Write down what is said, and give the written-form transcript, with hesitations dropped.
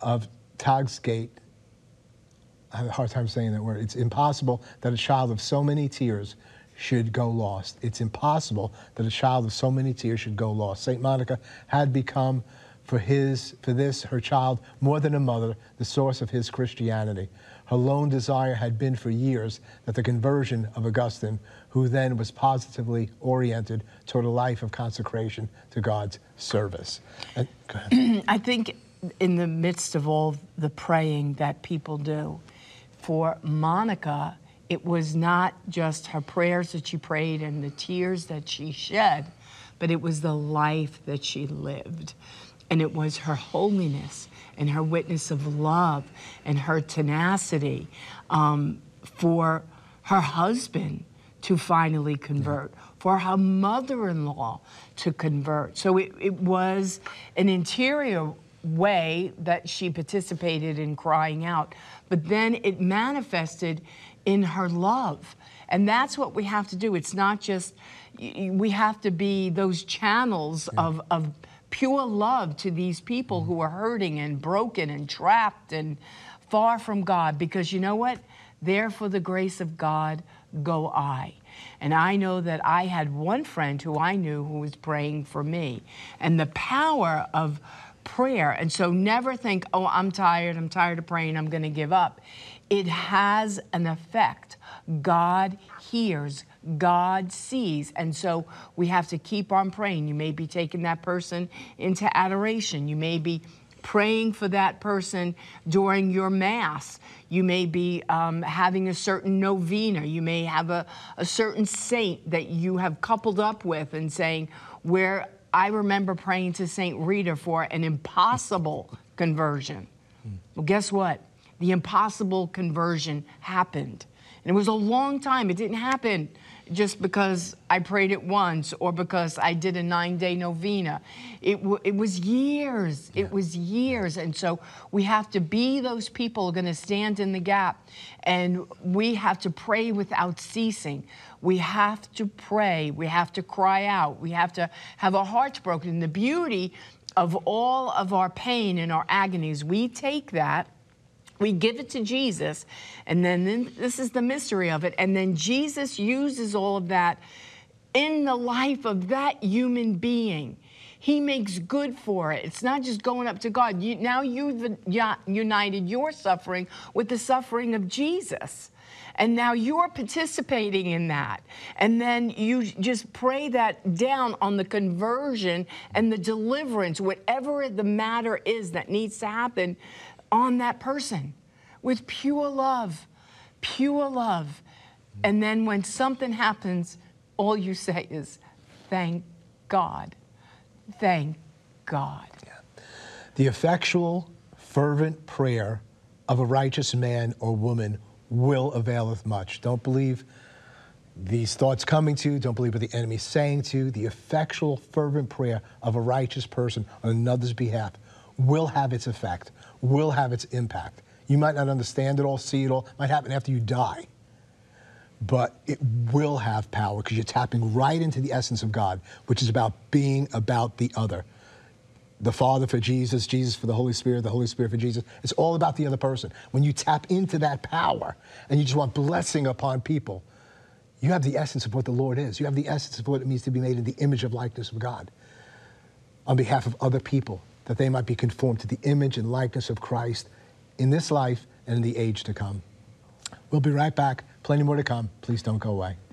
of Tagsgate. I have a hard time saying that word. It's impossible that a child of so many tears should go lost. It's impossible that a child of so many tears should go lost. St. Monica had become, for this, her child, more than a mother, the source of his Christianity. Her lone desire had been for years that the conversion of Augustine, who then was positively oriented toward a life of consecration to God's service. And, go ahead. I think in the midst of all the praying that people do, for Monica, it was not just her prayers that she prayed and the tears that she shed, but it was the life that she lived. And it was her holiness and her witness of love and her tenacity for her husband to finally convert, for her mother-in-law to convert. So it was an interior way that she participated in crying out, but then it manifested in her love. And that's what we have to do. It's not just, we have to be those channels of pure love to these people who are hurting and broken and trapped and far from God, because you know what? There for the grace of God go I. And I know that I had one friend who I knew who was praying for me, and the power of prayer. And so never think, oh, I'm tired of praying, I'm going to give up. It has an effect. God hears, God sees. And so we have to keep on praying. You may be taking that person into adoration. You may be praying for that person during your Mass. You may be having a certain novena. You may have a certain saint that you have coupled up with and saying, where I remember praying to St. Rita for an impossible conversion. Well, guess what? The impossible conversion happened. And it was a long time. It didn't happen just because I prayed it once or because I did a 9-day novena. It was years. Yeah. It was years. And so we have to be those people who are going to stand in the gap. And we have to pray without ceasing. We have to pray. We have to cry out. We have to have our hearts broken. And the beauty of all of our pain and our agonies, we take that, we give it to Jesus, and then this is the mystery of it, and then Jesus uses all of that in the life of that human being. He makes good for it. It's not just going up to God. Now you've united your suffering with the suffering of Jesus. And now you're participating in that. And then you just pray that down on the conversion and the deliverance, whatever the matter is that needs to happen on that person with pure love, pure love. And then when something happens, all you say is, thank God. Thank God. Yeah. The effectual, fervent prayer of a righteous man or woman will availeth much. Don't believe these thoughts coming to you. Don't believe what the enemy is saying to you. The effectual, fervent prayer of a righteous person on another's behalf will have its effect, will have its impact. You might not understand it all, see it all. It might happen after you die. But it will have power because you're tapping right into the essence of God, which is about being about the other. The Father for Jesus, Jesus for the Holy Spirit for Jesus. It's all about the other person. When you tap into that power and you just want blessing upon people, you have the essence of what the Lord is. You have the essence of what it means to be made in the image of likeness of God on behalf of other people, that they might be conformed to the image and likeness of Christ in this life and in the age to come. We'll be right back. Plenty more to come. Please don't go away.